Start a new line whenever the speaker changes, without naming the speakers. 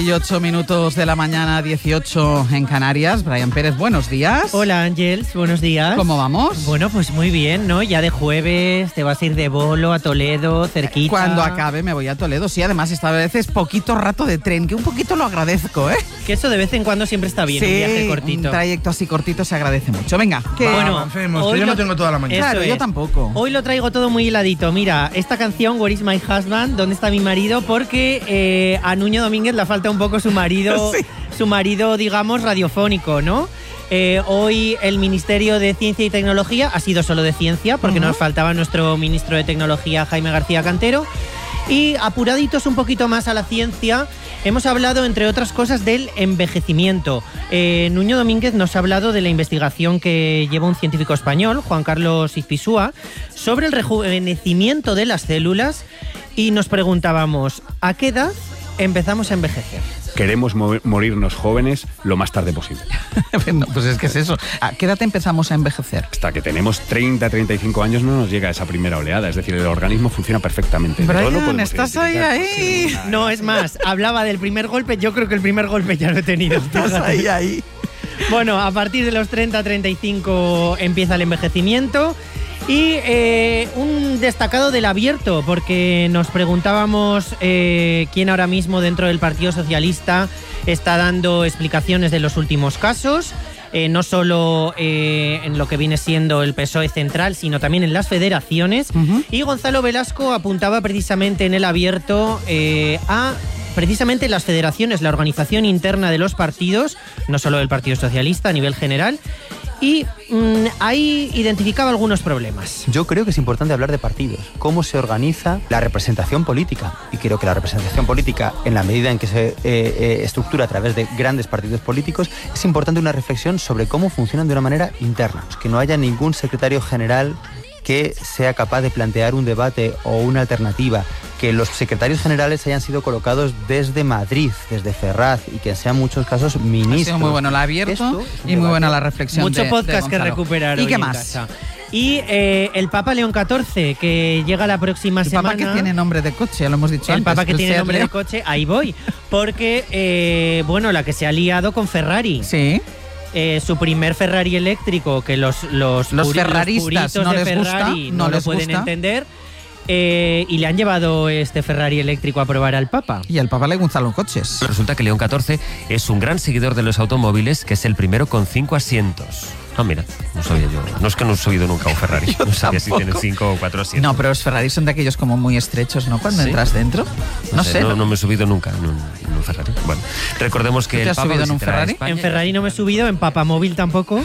8:08 de la mañana, 18 en Canarias. Brian Pérez, buenos días.
Hola, Ángels, buenos días.
¿Cómo vamos?
Bueno, pues muy bien, ¿no? Ya de jueves te vas a ir de bolo a Toledo, cerquita.
Cuando acabe me voy a Toledo. Sí, además esta vez es poquito rato de tren, que un poquito lo agradezco, ¿eh?
Que eso de vez en cuando siempre está bien,
sí,
un viaje cortito.
Un trayecto así cortito se agradece mucho. Venga, que
Bueno,
avancemos, que yo no tengo toda la mañana.
claro, yo tampoco.
Hoy lo traigo todo muy hiladito. Mira, esta canción, Where is my husband? ¿Dónde está mi marido? Porque a Nuño Domínguez le falta un poco su marido,
Sí.
su marido, digamos, radiofónico, ¿no? Hoy el Ministerio de Ciencia y Tecnología ha sido solo de ciencia, porque nos faltaba nuestro ministro de Tecnología, Jaime García Cantero. Y apuraditos un poquito más a la ciencia, hemos hablado, entre otras cosas, del envejecimiento. Nuño Domínguez nos ha hablado de la investigación que lleva un científico español, Juan Carlos Izpisúa, sobre el rejuvenecimiento de las células, y nos preguntábamos, ¿a qué edad empezamos a envejecer?
Queremos morirnos jóvenes lo más tarde posible.
No, pues es que es eso. ¿A qué edad empezamos a envejecer?
Hasta que tenemos 30, 35 años no nos llega esa primera oleada. Es decir, el organismo funciona perfectamente.
Brian,
No lo podemos
estás
identificar.
ahí.
No, es más, hablaba del primer golpe, yo creo que el primer golpe ya lo he tenido.
Estás ahí.
Bueno, a partir de los 30-35 empieza el envejecimiento. Y un destacado del abierto, porque nos preguntábamos quién ahora mismo dentro del Partido Socialista está dando explicaciones de los últimos casos, no solo en lo que viene siendo el PSOE central, sino también en las federaciones. Y Gonzalo Velasco apuntaba precisamente en el abierto a precisamente las federaciones, la organización interna de los partidos, no solo del Partido Socialista a nivel general. Y ahí identificaba algunos problemas.
Yo creo que es importante hablar de partidos, cómo se organiza la representación política. Y creo que la representación política, en la medida en que se estructura a través de grandes partidos políticos, es importante una reflexión sobre cómo funcionan de una manera interna. Que no haya ningún secretario general que sea capaz de plantear un debate o una alternativa, que los secretarios generales hayan sido colocados desde Madrid, desde Ferraz, y que sean en muchos casos ministros.
Ha sido muy bueno el abierto y muy buena la reflexión.
Mucho
de
podcast que
Gonzalo.
recuperar.
¿Y
hoy
qué
en
más?
casa. Y el Papa León XIV, que llega la próxima
El
semana.
Papa que tiene nombre de coche, ya lo hemos dicho
El
antes.
Papa que tiene
Ser
nombre de
Leo.
coche, ahí voy. Porque, bueno, la que se ha liado con Ferrari.
Sí.
Su primer Ferrari eléctrico, que los
ferraristas
puritos
no
de
les gusta,
Ferrari
no
no lo
les
pueden
gusta.
entender. Y le han llevado este Ferrari eléctrico a probar al Papa.
Y al Papa le gustan los coches.
Resulta que León XIV es un gran seguidor de los automóviles, que es el primero con 5 asientos. Ah, mira, no sabía yo. No es que no he subido nunca un Ferrari. No sabía si tiene 5 o 4 asientos.
No, pero los Ferrari son de aquellos como muy estrechos, ¿no? Cuando
¿Sí?
entras dentro. No sé.
No me he subido nunca en un Ferrari. Bueno, recordemos que
¿Tú te
el
has
Papa
subido en un
visitará
Ferrari?
España.
En Ferrari no me he subido, en Papamóvil tampoco.